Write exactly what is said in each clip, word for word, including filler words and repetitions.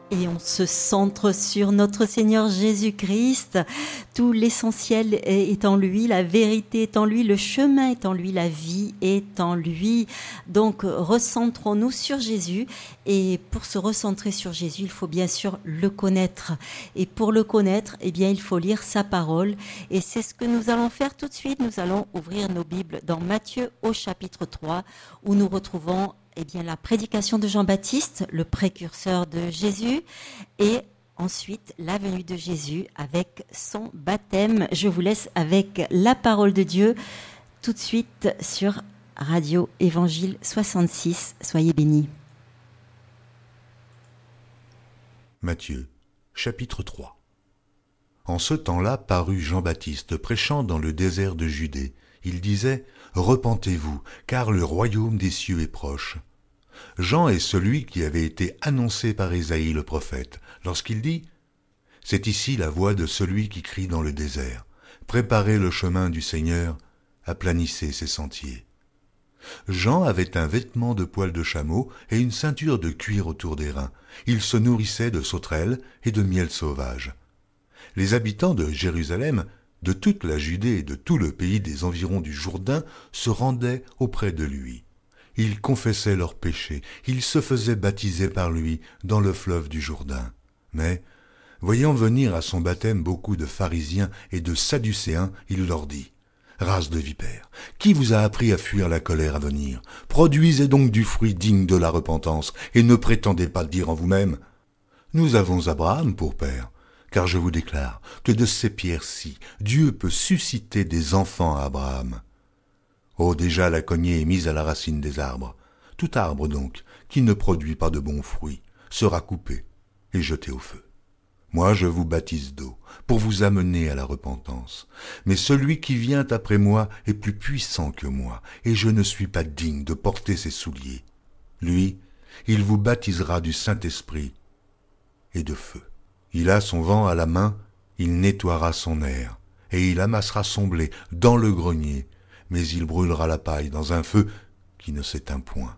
Et on se centre sur notre Seigneur Jésus-Christ. Tout l'essentiel est en lui, la vérité est en lui, le chemin est en lui, la vie est en lui. Donc recentrons-nous sur Jésus. Et pour se recentrer sur Jésus, il faut bien sûr le connaître. Et pour le connaître, eh bien, il faut lire sa parole. Et c'est ce que nous allons faire tout de suite. Nous allons ouvrir nos Bibles dans Matthieu au chapitre trois, où nous retrouvons eh bien, la prédication de Jean-Baptiste, le précurseur de Jésus, et ensuite la venue de Jésus avec son baptême. Je vous laisse avec la parole de Dieu tout de suite sur Radio Évangile soixante-six. Soyez bénis. Matthieu, chapitre trois. En ce temps-là parut Jean-Baptiste prêchant dans le désert de Judée. Il disait « Repentez-vous, car le royaume des cieux est proche ». Jean est celui qui avait été annoncé par Ésaïe le prophète, lorsqu'il dit « C'est ici la voix de celui qui crie dans le désert. Préparez le chemin du Seigneur, aplanissez ses sentiers. » Jean avait un vêtement de poil de chameau et une ceinture de cuir autour des reins. Il se nourrissait de sauterelles et de miel sauvage. Les habitants de Jérusalem, de toute la Judée et de tout le pays des environs du Jourdain se rendaient auprès de lui. Ils confessaient leurs péchés, ils se faisaient baptiser par lui dans le fleuve du Jourdain. Mais, voyant venir à son baptême beaucoup de pharisiens et de sadducéens, il leur dit « Race de vipères, qui vous a appris à fuir la colère à venir? Produisez donc du fruit digne de la repentance, et ne prétendez pas dire en vous-même « Nous avons Abraham pour père ». Car je vous déclare que de ces pierres-ci, Dieu peut susciter des enfants à Abraham. Oh, déjà la cognée est mise à la racine des arbres. Tout arbre donc, qui ne produit pas de bons fruits, sera coupé et jeté au feu. Moi je vous baptise d'eau, pour vous amener à la repentance. Mais celui qui vient après moi est plus puissant que moi, et je ne suis pas digne de porter ses souliers. Lui, il vous baptisera du Saint-Esprit et de feu. Il a son vent à la main, il nettoiera son air, et il amassera son blé dans le grenier, mais il brûlera la paille dans un feu qui ne s'éteint point.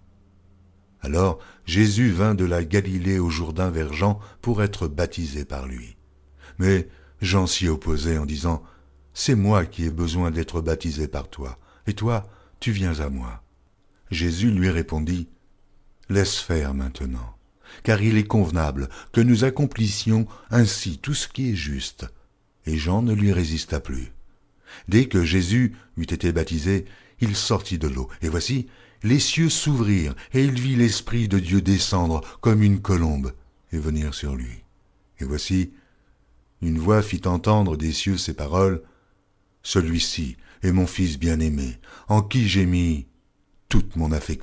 Alors Jésus vint de la Galilée au Jourdain vers Jean pour être baptisé par lui. Mais Jean s'y opposait en disant « C'est moi qui ai besoin d'être baptisé par toi, et toi, tu viens à moi. » Jésus lui répondit « Laisse faire maintenant. » Car il est convenable que nous accomplissions ainsi tout ce qui est juste. Et Jean ne lui résista plus. Dès que Jésus eut été baptisé, il sortit de l'eau. Et voici, les cieux s'ouvrirent, et il vit l'Esprit de Dieu descendre comme une colombe et venir sur lui. Et voici, une voix fit entendre des cieux ces paroles, « Celui-ci est mon Fils bien-aimé, en qui j'ai mis toute mon affection. »